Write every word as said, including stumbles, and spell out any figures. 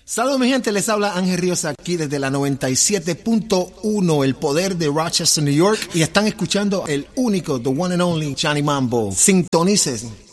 Saludos mi gente, les habla Ángel Ríos aquí desde la noventa y siete punto uno, El Poder de Rochester, New York, y están escuchando el único, the one and only Johnny Mambo. Sintonicen.